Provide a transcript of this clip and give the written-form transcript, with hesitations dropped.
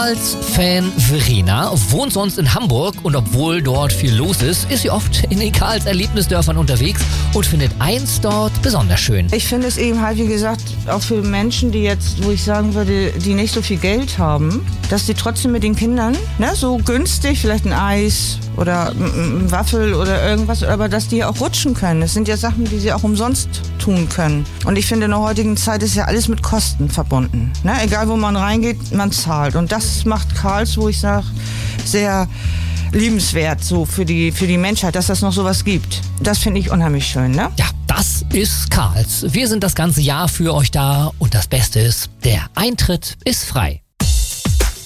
Karls-Fan Verena wohnt sonst in Hamburg und obwohl dort viel los ist sie oft in den Karls Erlebnisdörfern unterwegs und findet eins dort besonders schön. Ich finde es eben halt, wie gesagt, auch für Menschen, die jetzt, wo ich sagen würde, die nicht so viel Geld haben, dass die trotzdem mit den Kindern, so günstig, vielleicht ein Eis oder ein Waffel oder irgendwas, aber dass die auch rutschen können. Das sind ja Sachen, die sie auch umsonst tun können. Und ich finde, in der heutigen Zeit ist ja alles mit Kosten verbunden. Egal, wo man reingeht, man zahlt. Und das macht Karls, wo ich sage, sehr liebenswert so für die Menschheit, dass das noch sowas gibt. Das finde ich unheimlich schön, ne? Ja, das ist Karls. Wir sind das ganze Jahr für euch da und das Beste ist, der Eintritt ist frei.